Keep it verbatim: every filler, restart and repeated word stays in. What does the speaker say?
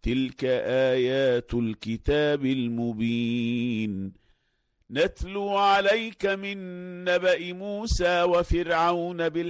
تلك آيات الكتاب المبين نتلو عليك من نبأ موسى وفرعون بالحق